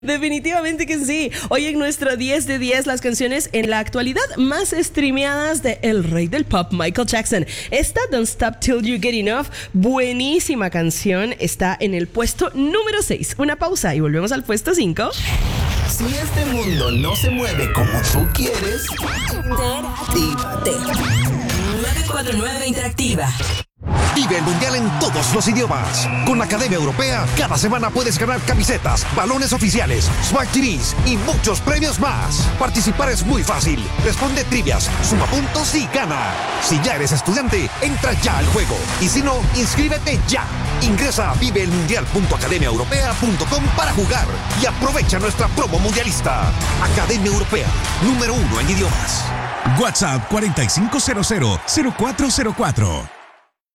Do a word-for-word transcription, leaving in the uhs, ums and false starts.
Definitivamente que sí. Hoy en nuestro diez de diez, las canciones en la actualidad más streameadas de el rey del pop, Michael Jackson. Esta, Don't Stop Till You Get Enough, buenísima canción, está en el puesto número seis. Una pausa y volvemos al puesto cinco. Si este mundo no se mueve como tú quieres, Interactívate. nueve cuatro nueve Interactiva. Vive el Mundial en todos los idiomas. Con la Academia Europea, cada semana puedes ganar camisetas, balones oficiales, Smart T Vs y muchos premios más. Participar es muy fácil. Responde trivias, suma puntos y gana. Si ya eres estudiante, entra ya al juego. Y si no, inscríbete ya. Ingresa a vive el mundial punto academia europea punto com para jugar y aprovecha nuestra promo mundialista. Academia Europea, número uno en idiomas. WhatsApp cuatro cinco cero cero cero cuatro cero cuatro.